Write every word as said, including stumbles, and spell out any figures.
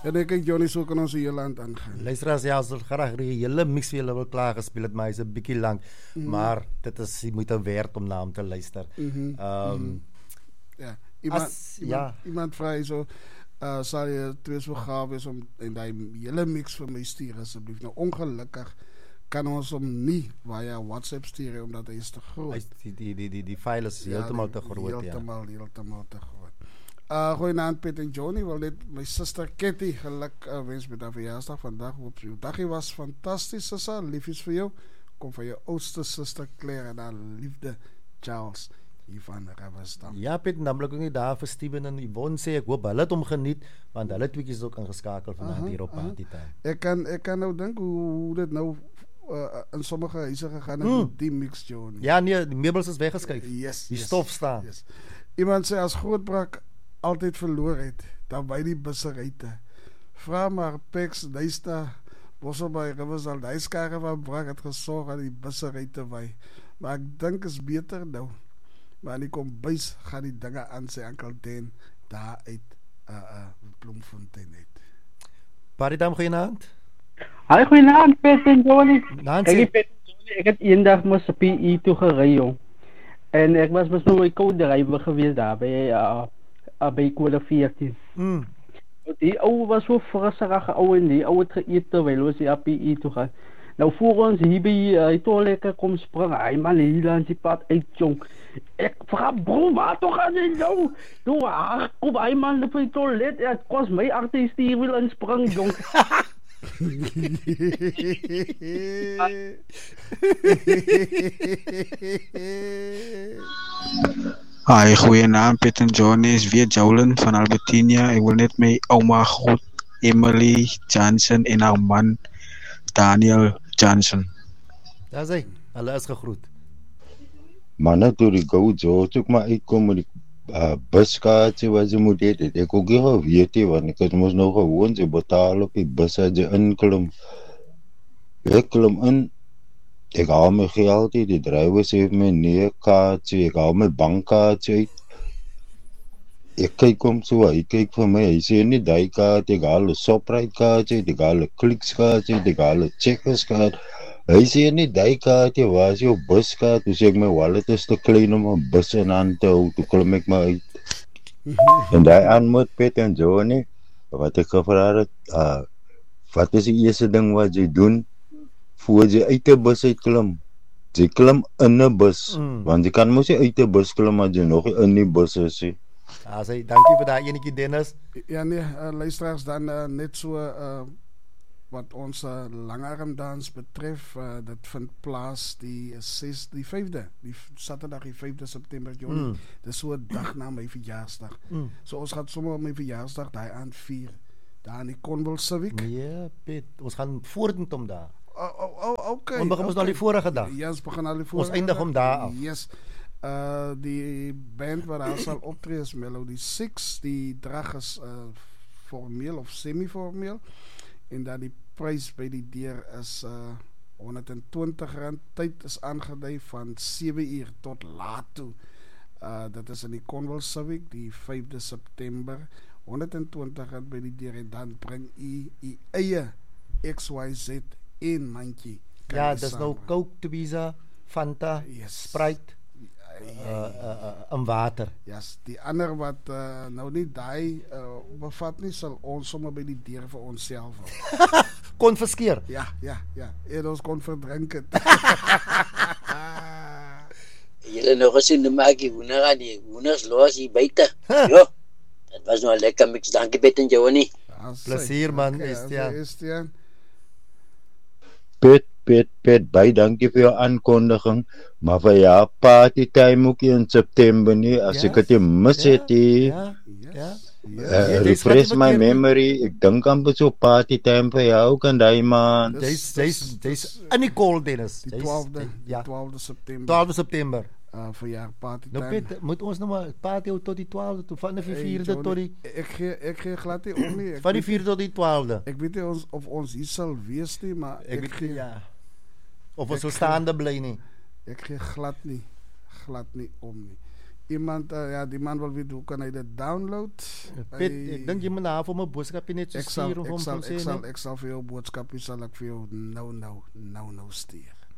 En ek kyk Johnny, so kan ons die hele land aangaan. Luisteraars, ja, as ons graag die hele mix vir julle wil klaar gespeel het, maar hy is 'n bietjie lank, mm. maar dit is jy moet werd om na hom te luister. Mm -hmm. um, mm -hmm. Ja, iemand, as, iemand, ja. iemand vraag so, uh, sal jy twee so gaaf wees om en die hele mix vir my stuur asseblief. Nou ongelukkig kan ons hom nie via WhatsApp stuur omdat hy is te groot. Hy, die, die, die, die, die file is ja, heeltemal te groot. Heeltemal, ja. heeltemal te groot. Uh, Goeienaand Piet en Johnny, wil net my suster Ketty geluk uh, wens met haar verjaarsdag vandag. Hoop jou dagie was fantasties, sissa, liefies vir jou. Kom van jou oudste suster Claire en haar liefde Charles hier van Riversdam. Ja Piet, en dan wil ek ook nie daar vir Steven en Yvonne sê, ek hoop hulle het hom geniet, want hulle tweetjies is ook ingeskakel vanaand hier op Party Time. Ek kan, ek kan nou dink hoe, hoe dit nou uh, in sommige huise gegaan het mm. met die mix, Johnny. Ja nee, die meubels is weggeskuif. Yes, die yes, stof staan. Yes. Iemand sê as Grootbrak altyd verloor het, dan by die busseryte. Vra maar Pex, Duista, Bosselbaai, Riversdal, die skare van Brak het gesorg aan die busseryte by. Maar ek dink is beter nou. Maar die kombuis gaan die dinge aan sy Uncle Dan daar uit uh, uh, Bloemfontein uit. Party Time, goeienaand. Hi, goeienaand, Pet en Johnny. Nancy. Ek, Pet en Johnny, ek het eendag mos op P I toe gery, jong. En ek was mos nou my co-driver geweest daar by uh, uh, by Kode veertien. Mm. Die ou was so frissige ou en die ou het geëet terwyl ons die P I toe gaan. Nou voor ons hier by hy uh, toe lekker kom spring, hy man hier langs die pad uit, jong. Ek vraag, bro, waar toch gaan jy nou? Toe, ach, kom hy man op die toilet, het kost my achter die stierwiel en spring, jong. Hi, goeienaam, Piet en Johnny, is weer Jolyn van Albertinia. Ek wil net my ouma groet, Emily Johnson en haar man, Daniel Johnson. Daar is hy, hulle is gegroet. Manne toe die gou George ook maar uitkom met die uh, buskaartje wat ze moet hê. Ek ook nie geweet nie, want ek het mos nou gewoon ze betaal op die bus as jy inklim. Ek klim in, ek haal my geld uit, die driver sê my nee kaartje, ek haal my bankkaartje uit. Ek kyk om so, hy kyk vir my, hy sê nie die kaart, ek haal een Shoprite kaartje uit, ek haal een Clicks kaartje uit, ek haal een Checkers kaart. Hy sê nie die kaartje, waar is jou buskaart? Toe sê ek my wallet is te klein om een bus in hand te hou, toe klim ek maar uit. En die aanmoed Pet en Johnny, wat ek gevraag het, uh, wat is die eerste ding wat jy doen, voor jy uit die bus uitklim? Jy klim in die bus, mm. want jy kan mos nie uit die bus klim, as jy nog in die bus is. Ja, sê, dankie vir die enetjie Dennis. Ja nee, uh, luisteraars dan uh, net so... Uh, wat ons uh, langarmdans betref, uh, dit vind plaas die ses, die vyfde, die Saterdag die vyfde September, Johnny. Mm. Dis so 'n dag na my verjaarsdag. Mm. So ons gaan sommer my verjaarsdag daai aand vier, daar in die Conwell Civic. Ja, Piet, ons gaan voordend om daar. Oh, oh, oh, okay. Ons begin ons okay. al die vorige dag. Ja, ons begin al die vorige Ons eindig om daar af. Yes. Uh, die band wat daar sal optree is Melody Six, die drag is uh, formeel of semi-formeel. En dan die prys by die deur is uh, honderdtwintig rand. Tyd is aangedui van sewe uur tot laat toe. Uh, dit is in die Conwell Civic, die vyfde September. honderdtwintig rand by die deur en dan bring u u eie X Y Z en mandjie. Ja, dis nou Coke, Tobisa, Fanta, yes. Sprite. Uh, uh, uh, in water. Ja, yes, die ander wat uh, nou nie daai uh, bevat nie, sal ons sommer by die deur vir onsself hou. Konfiskeer. Ja, ja, ja. En ons kon verdrink het. Julle nog gesien, nou maak die hoender aan die hoenders los hier buite. Jo, dat was nou 'n lekker mix. Dankie Pet en Johnny. Ja, Plesier man, okay, Estiaan. Estiaan. Pet, Pet, Pet, baie dankie vir jou aankondiging, maar vir jou party time ook in September nie, as yes. ek het mis het nie, ja, ja, ja. Uh, refresh my memory, ek dink aan so party time vir jou ook in die maand. Dis, dis, dis in die call, Dennis. Die twaalfde, die twaalfde September. twaalfde September. Uh, vir jaar party nou, time. Pet, moet ons nou maar party hou tot die twaalfde, toe van die vierde hey, tot die... Ek gee, ek gee glad nie om nie. Ek van die vierde tot die twaalfde. Ek weet nie ons, of ons hier sal wees nie, maar ek, ek gee... Ja. Of ons so gee, staande bly nie. Ek gee glad nie, glad nie om nie. iemand, uh, ja, die man wil weet hoe kan hij dat download? Pit, Hy- ek dink jy moet na vir my boodskapie net so ik zal, stuur of ik hom zal, kom ik sê zal, net. ik zal voor jou boodschapje zal ik voor jou nou, nou, nou, nou sturen.